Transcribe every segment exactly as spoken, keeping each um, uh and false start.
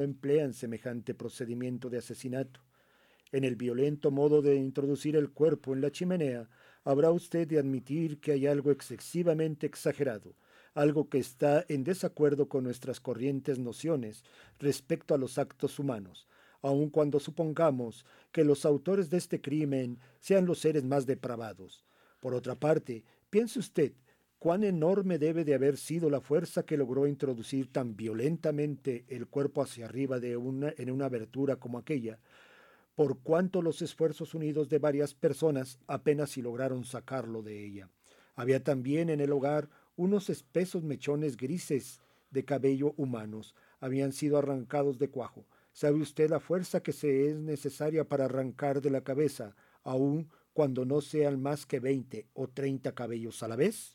emplean semejante procedimiento de asesinato. En el violento modo de introducir el cuerpo en la chimenea, habrá usted de admitir que hay algo excesivamente exagerado, algo que está en desacuerdo con nuestras corrientes nociones respecto a los actos humanos, aun cuando supongamos que los autores de este crimen sean los seres más depravados. Por otra parte, piense usted cuán enorme debe de haber sido la fuerza que logró introducir tan violentamente el cuerpo hacia arriba de una, en una abertura como aquella, por cuanto los esfuerzos unidos de varias personas apenas si lograron sacarlo de ella. Había también en el hogar unos espesos mechones grises de cabello humanos. Habían sido arrancados de cuajo. ¿Sabe usted la fuerza que se es necesaria para arrancar de la cabeza, aun cuando no sean más que veinte o treinta cabellos a la vez?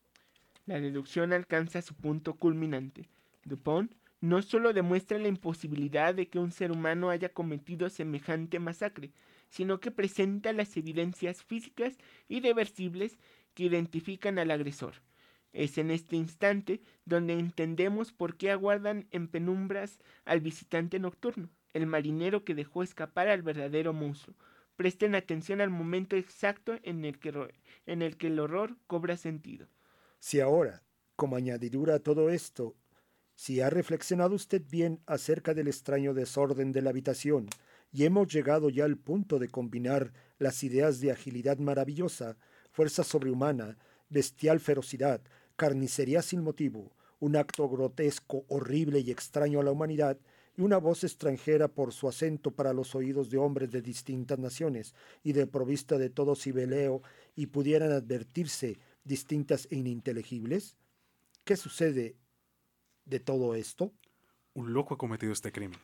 La deducción alcanza su punto culminante. Dupont no solo demuestra la imposibilidad de que un ser humano haya cometido semejante masacre, sino que presenta las evidencias físicas irreversibles que identifican al agresor. Es en este instante donde entendemos por qué aguardan en penumbras al visitante nocturno, el marinero que dejó escapar al verdadero monstruo. Presten atención al momento exacto en el que, en el, que el horror cobra sentido. Si ahora, como añadidura a todo esto, si ha reflexionado usted bien acerca del extraño desorden de la habitación y hemos llegado ya al punto de combinar las ideas de agilidad maravillosa, fuerza sobrehumana, bestial ferocidad, carnicería sin motivo, un acto grotesco, horrible y extraño a la humanidad, y una voz extranjera por su acento para los oídos de hombres de distintas naciones y de provista de todo civileo, y pudieran advertirse distintas e ininteligibles? ¿Qué sucede de todo esto? Un loco ha cometido este crimen.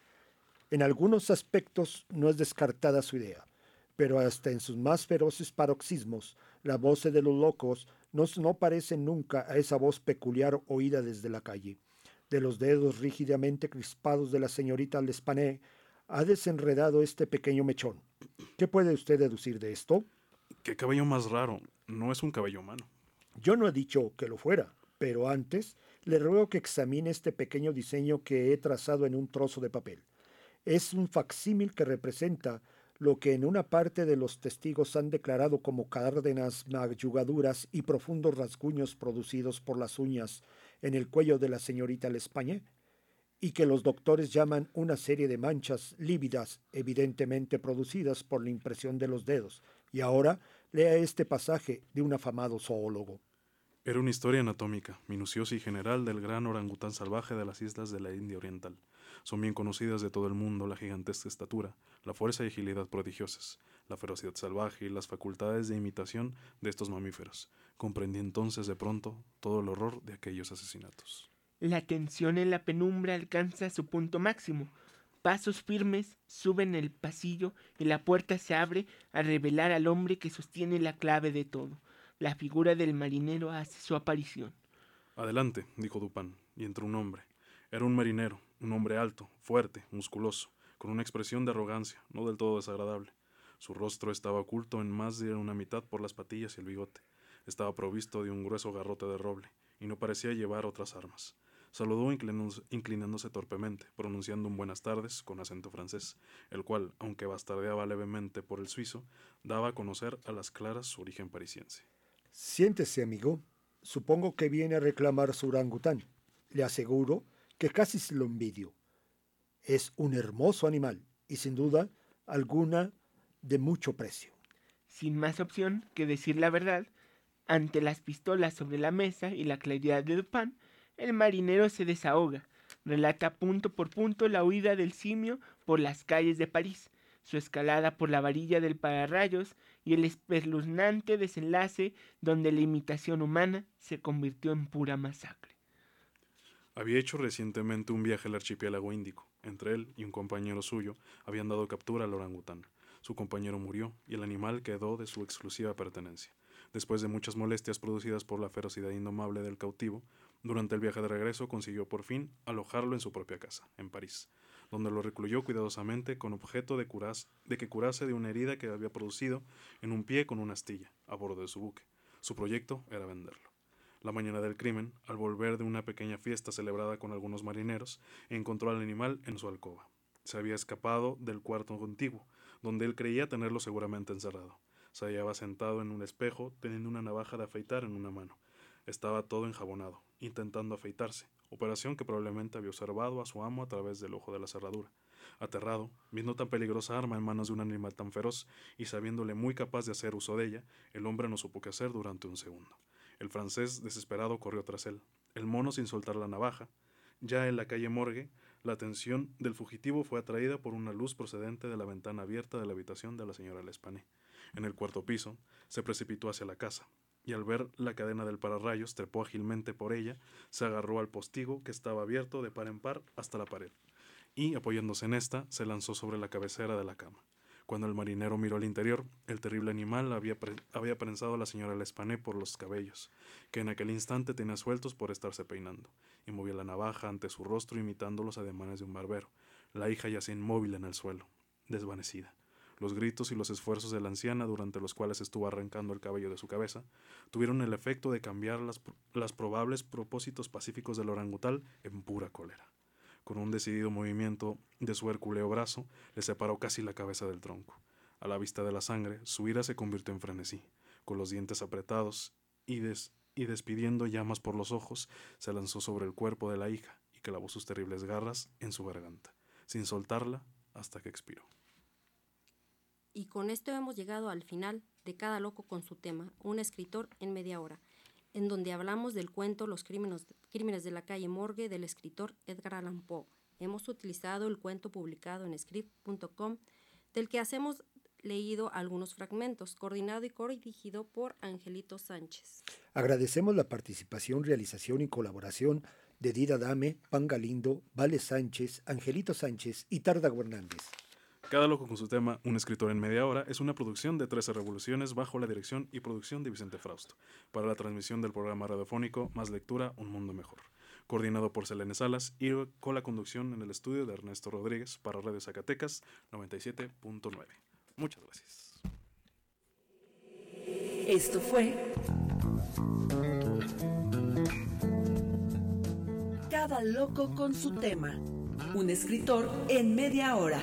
En algunos aspectos no es descartada su idea, pero hasta en sus más feroces paroxismos, la voz de los locos no, no parece nunca a esa voz peculiar oída desde la calle. De los dedos rígidamente crispados de la señorita L'Espanaye ha desenredado este pequeño mechón. ¿Qué puede usted deducir de esto? ¿Qué cabello más raro? No es un cabello humano. Yo no he dicho que lo fuera, pero antes le ruego que examine este pequeño diseño que he trazado en un trozo de papel. Es un facsímil que representa lo que en una parte de los testigos han declarado como cárdenas, mayugaduras y profundos rasguños producidos por las uñas en el cuello de la señorita L'Espanaye, y que los doctores llaman una serie de manchas lívidas, evidentemente producidas por la impresión de los dedos. Y ahora lea este pasaje de un afamado zoólogo. Era una historia anatómica, minuciosa y general del gran orangután salvaje de las islas de la India Oriental. Son bien conocidas de todo el mundo la gigantesca estatura, la fuerza y agilidad prodigiosas, la ferocidad salvaje y las facultades de imitación de estos mamíferos. Comprendí entonces de pronto todo el horror de aquellos asesinatos. La tensión en la penumbra alcanza su punto máximo. Pasos firmes suben el pasillo y la puerta se abre a revelar al hombre que sostiene la clave de todo. La figura del marinero hace su aparición. Adelante, dijo Dupin, y entró un hombre. Era un marinero, un hombre alto, fuerte, musculoso, con una expresión de arrogancia, no del todo desagradable. Su rostro estaba oculto en más de una mitad por las patillas y el bigote. Estaba provisto de un grueso garrote de roble, y no parecía llevar otras armas. Saludó inclinándose, inclinándose torpemente, pronunciando un buenas tardes con acento francés, el cual, aunque bastardeaba levemente por el suizo, daba a conocer a las claras su origen parisiense. Siéntese, amigo. Supongo que viene a reclamar su orangután. Le aseguro que casi se lo envidio. Es un hermoso animal y sin duda alguna de mucho precio. Sin más opción que decir la verdad, ante las pistolas sobre la mesa y la claridad de Dupin, el marinero se desahoga, relata punto por punto la huida del simio por las calles de París, su escalada por la varilla del pararrayos y el espeluznante desenlace donde la imitación humana se convirtió en pura masacre. Había hecho recientemente un viaje al archipiélago índico. Entre él y un compañero suyo habían dado captura al orangután. Su compañero murió y el animal quedó de su exclusiva pertenencia. Después de muchas molestias producidas por la ferocidad indomable del cautivo, durante el viaje de regreso consiguió por fin alojarlo en su propia casa, en París, donde lo recluyó cuidadosamente con objeto de, curas, de que curase de una herida que había producido en un pie con una astilla, a bordo de su buque. Su proyecto era venderlo. La mañana del crimen, al volver de una pequeña fiesta celebrada con algunos marineros, encontró al animal en su alcoba. Se había escapado del cuarto contiguo, donde él creía tenerlo seguramente encerrado. Se hallaba sentado en un espejo, teniendo una navaja de afeitar en una mano. Estaba todo enjabonado, intentando afeitarse, operación que probablemente había observado a su amo a través del ojo de la cerradura. Aterrado, viendo tan peligrosa arma en manos de un animal tan feroz y sabiéndole muy capaz de hacer uso de ella, el hombre no supo qué hacer durante un segundo. El francés, desesperado, corrió tras él. El mono, sin soltar la navaja. Ya en la calle Morgue, la atención del fugitivo fue atraída por una luz procedente de la ventana abierta de la habitación de la señora L'Espanaye. En el cuarto piso, se precipitó hacia la casa, y al ver la cadena del pararrayos, trepó ágilmente por ella, se agarró al postigo que estaba abierto de par en par hasta la pared, y, apoyándose en esta, se lanzó sobre la cabecera de la cama. Cuando el marinero miró al interior, el terrible animal había, pre había prensado a la señora L'Espanaye por los cabellos, que en aquel instante tenía sueltos por estarse peinando, y movía la navaja ante su rostro imitando los ademanes de un barbero. La hija yacía inmóvil en el suelo, desvanecida. Los gritos y los esfuerzos de la anciana, durante los cuales estuvo arrancando el cabello de su cabeza, tuvieron el efecto de cambiar las, las probables propósitos pacíficos del orangutal en pura cólera. Con un decidido movimiento de su hercúleo brazo, le separó casi la cabeza del tronco. A la vista de la sangre, su ira se convirtió en frenesí. Con los dientes apretados y, des y despidiendo llamas por los ojos, se lanzó sobre el cuerpo de la hija y clavó sus terribles garras en su garganta, sin soltarla hasta que expiró. Y con esto hemos llegado al final de Cada loco con su tema, un escritor en media hora, en donde hablamos del cuento Los crímenes, crímenes de la calle Morgue del escritor Edgar Allan Poe. Hemos utilizado el cuento publicado en script punto com, del que hacemos leído algunos fragmentos, coordinado y dirigido por Angelito Sánchez. Agradecemos la participación, realización y colaboración de Dida Dame, Pan Galindo, Vale Sánchez, Angelito Sánchez y Tarda Hernández. Cada loco con su tema, un escritor en media hora, es una producción de trece Revoluciones bajo la dirección y producción de Vicente Frausto, para la transmisión del programa radiofónico Más Lectura, Un Mundo Mejor, coordinado por Selene Salas y con la conducción en el estudio de Ernesto Rodríguez para Radio Zacatecas noventa y siete punto nueve. Muchas gracias. Esto fue Cada loco con su tema, un escritor en media hora.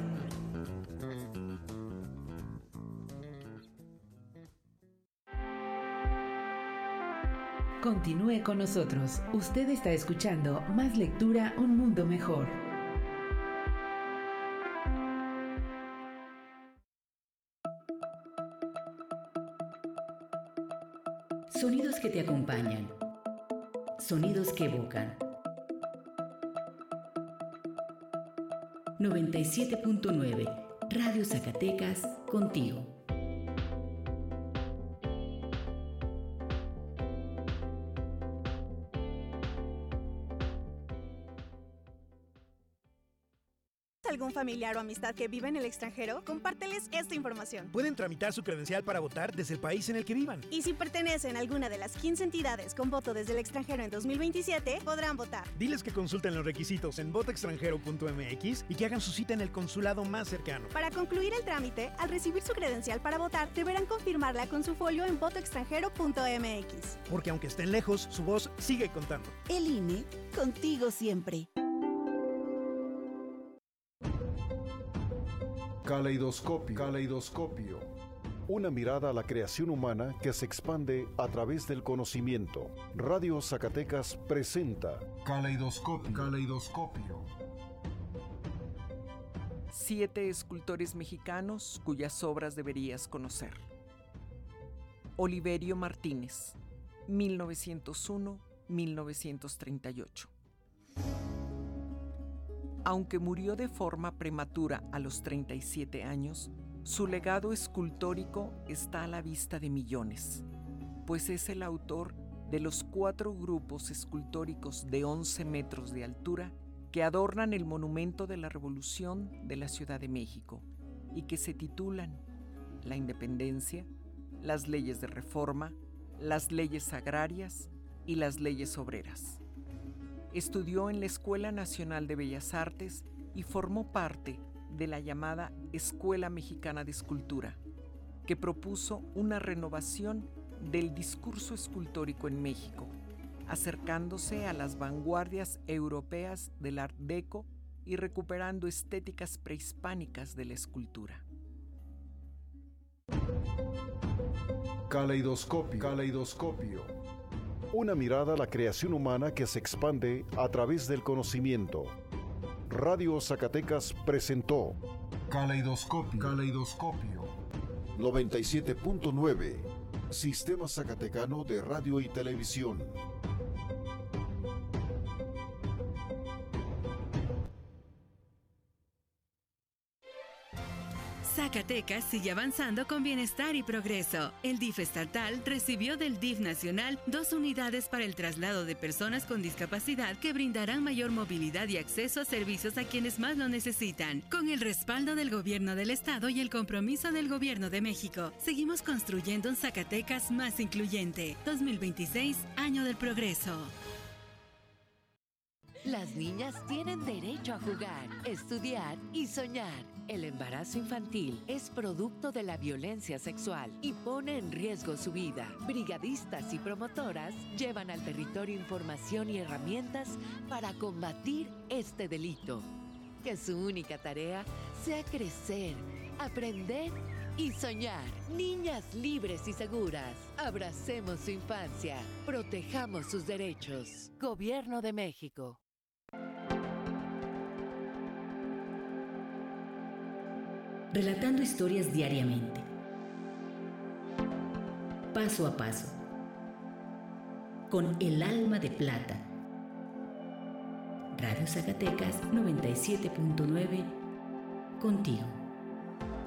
Continúe con nosotros. Usted está escuchando Más Lectura, Un Mundo Mejor. Sonidos que te acompañan. Sonidos que evocan. noventa y siete punto nueve Radio Zacatecas, contigo. ¿Algún familiar o amistad que vive en el extranjero? Compárteles esta información. Pueden tramitar su credencial para votar desde el país en el que vivan. Y si pertenecen a alguna de las quince entidades con voto desde el extranjero en dos mil veintisiete, podrán votar. Diles que consulten los requisitos en voto extranjero punto m x y que hagan su cita en el consulado más cercano. Para concluir el trámite, al recibir su credencial para votar, deberán confirmarla con su folio en voto extranjero punto m x. Porque aunque estén lejos, su voz sigue contando. El I N E, contigo siempre. Caleidoscopio. Caleidoscopio. Una mirada a la creación humana que se expande a través del conocimiento. Radio Zacatecas presenta Caleidoscopio. Caleidoscopio. Siete escultores mexicanos cuyas obras deberías conocer. Oliverio Martínez, mil novecientos uno a mil novecientos treinta y ocho. Aunque murió de forma prematura a los treinta y siete años, su legado escultórico está a la vista de millones, pues es el autor de los cuatro grupos escultóricos de once metros de altura que adornan el Monumento de la Revolución de la Ciudad de México y que se titulan La Independencia, las leyes de reforma, las leyes agrarias y las leyes obreras. Estudió en la Escuela Nacional de Bellas Artes y formó parte de la llamada Escuela Mexicana de Escultura, que propuso una renovación del discurso escultórico en México, acercándose a las vanguardias europeas del Art Deco y recuperando estéticas prehispánicas de la escultura. Caleidoscopio. Caleidoscopio. Una mirada a la creación humana que se expande a través del conocimiento. Radio Zacatecas presentó Caleidoscopio. Caleidoscopio. noventa y siete punto nueve. Sistema Zacatecano de Radio y Televisión. Zacatecas sigue avanzando con bienestar y progreso. El D I F estatal recibió del D I F nacional dos unidades para el traslado de personas con discapacidad que brindarán mayor movilidad y acceso a servicios a quienes más lo necesitan. Con el respaldo del Gobierno del Estado y el compromiso del Gobierno de México, seguimos construyendo un Zacatecas más incluyente. dos mil veintiséis, Año del Progreso. Las niñas tienen derecho a jugar, estudiar y soñar. El embarazo infantil es producto de la violencia sexual y pone en riesgo su vida. Brigadistas y promotoras llevan al territorio información y herramientas para combatir este delito. Que su única tarea sea crecer, aprender y soñar. Niñas libres y seguras. Abracemos su infancia. Protejamos sus derechos. Gobierno de México. Relatando historias diariamente, paso a paso, con el alma de plata. Radio Zacatecas noventa y siete punto nueve, contigo.